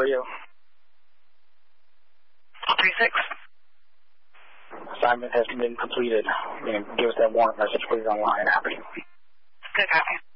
for you? 36. Assignment has been completed. Give us that warrant message. Put it online. Happy. Good, copy.